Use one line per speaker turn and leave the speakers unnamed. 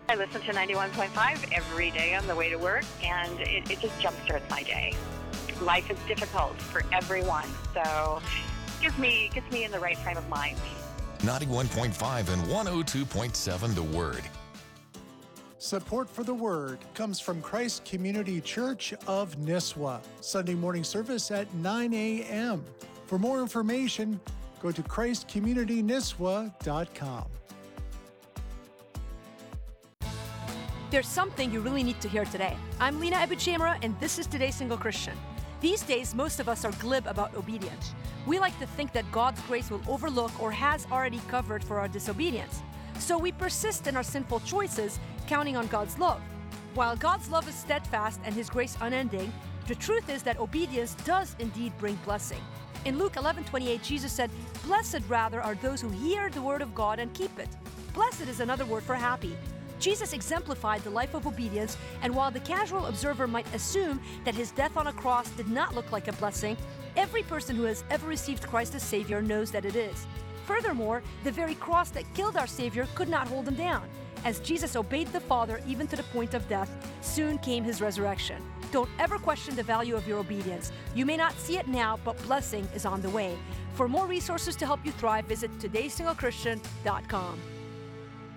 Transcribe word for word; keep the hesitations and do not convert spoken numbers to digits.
I listen to ninety-one point five every day on the way to work, and it, it just jumpstarts my day. Life is difficult for everyone, so it gives me, gets me in the right frame of mind.
ninety-one point five and one oh two point seven The Word.
Support for The Word comes from Christ Community Church of Nisswa. Sunday morning service at nine a.m. For more information, go to christ community nisswa dot com.
There's something you really need to hear today. I'm Lena Ebuchamera, and this is Today's Single Christian. These days, most of us are glib about obedience. We like to think that God's grace will overlook or has already covered for our disobedience. So we persist in our sinful choices, counting on God's love. While God's love is steadfast and His grace unending, the truth is that obedience does indeed bring blessing. In Luke eleven twenty-eight, Jesus said, "Blessed rather are those who hear the word of God and keep it." Blessed is another word for happy. Jesus exemplified the life of obedience, and while the casual observer might assume that His death on a cross did not look like a blessing, every person who has ever received Christ as Savior knows that it is. Furthermore, the very cross that killed our Savior could not hold Him down. As Jesus obeyed the Father even to the point of death, soon came His resurrection. Don't ever question the value of your obedience. You may not see it now, but blessing is on the way. For more resources to help you thrive, visit todays single christian dot com.